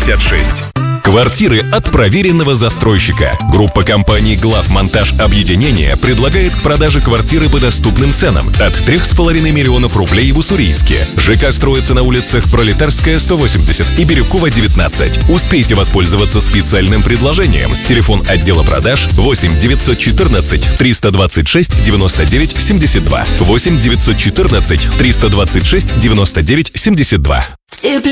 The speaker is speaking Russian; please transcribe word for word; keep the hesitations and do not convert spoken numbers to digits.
шестьдесят шесть. Квартиры от проверенного застройщика. Группа компаний «Главмонтаж Объединение» предлагает к продаже квартиры по доступным ценам от трех с половиной миллионов рублей в Уссурийске. ЖК строится на улицах Пролетарская, сто восемьдесят и Бирюкова, девятнадцать. Успейте воспользоваться специальным предложением. Телефон отдела продаж восемь девятьсот четырнадцать триста двадцать шесть девяносто девять семьдесят два. восемь девятьсот четырнадцать триста двадцать шесть девяносто девять семьдесят два.